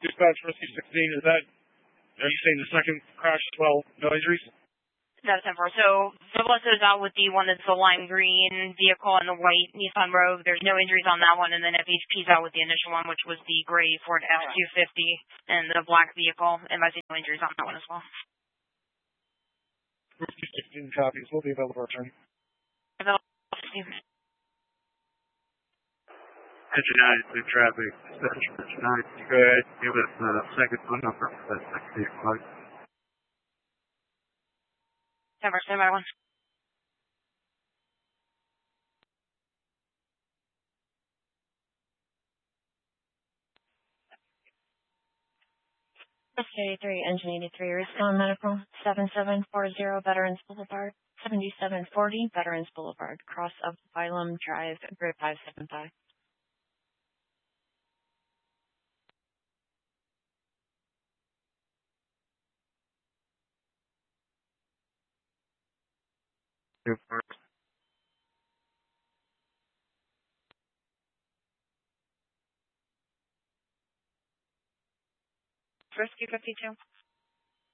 Dispatch Rescue 16, are you saying the second crash as well? No injuries? That's 10-4. So Verblesto's out with the one that's the lime green vehicle and the white Nissan Rogue. There's no injuries on that one. And then FHP's out with the initial one, which was the gray Ford F-250 and the black vehicle. And I see no injuries on that one as well. Rescue 16 copies. We'll be available for return. Engine 9, through traffic. Engine 9, go ahead. Give us the second phone number for that next vehicle. 10-4, stand by one. SK83, Engine 83, Respond Medical, 7740 Veterans Boulevard, 7740 Veterans Boulevard, Cross of Phylum Drive, Grid 575. Rescue 52.